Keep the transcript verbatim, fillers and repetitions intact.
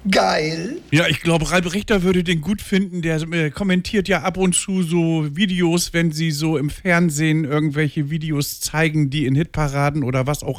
Geil. Ja, ich glaube, Ralf Richter würde den gut finden. Der äh, kommentiert ja ab und zu so Videos, wenn sie so im Fernsehen irgendwelche Videos zeigen, die in Hitparaden oder was auch